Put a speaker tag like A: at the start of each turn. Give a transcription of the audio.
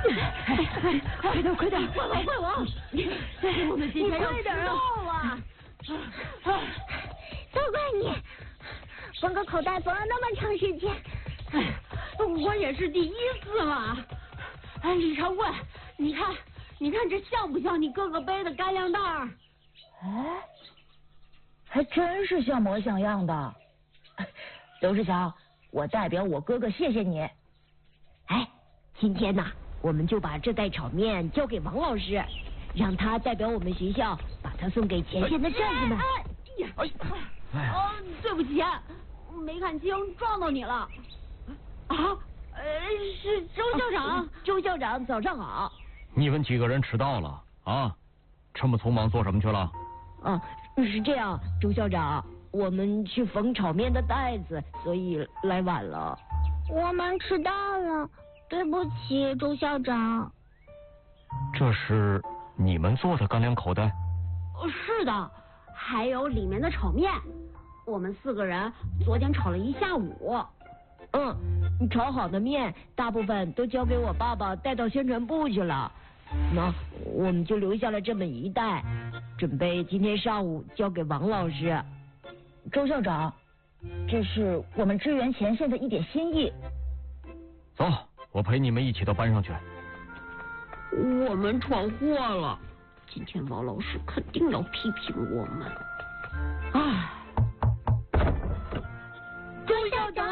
A: 快点，快点！
B: 快跑！我们今天要迟到了。
C: 都怪你，缝个口袋缝了那么长时间。
B: 我也是第一次嘛。李长贵，你看这像不像你哥哥背的干粮袋？
A: 哎，还真是像模像样的。刘志强，我代表我哥哥谢谢你。
D: 哎，今天呢，我们就把这袋炒面交给王老师，让他代表我们学校把它送给前线的战士们。
B: 对不起，没看清，撞到你了。是周校长。
D: 周校长，早上好。
E: 你们几个人迟到了啊？这么匆忙做什么去了？
D: 是这样，周校长，我们去缝炒面的袋子，所以来晚了。
C: 我们迟到了，对不起，周校长。
E: 这是你们做的干粮口袋？
B: 是的，还有里面的炒面，我们4个人昨天炒了一下午。
D: 炒好的面大部分都交给我爸爸带到宣传部去了，那我们就留下了这么一袋，准备今天上午交给王老师。
A: 周校长，这是我们支援前线的一点心意。
E: 走，我陪你们一起到班上去。
B: 我们闯祸了，今天王老师肯定要批评我们。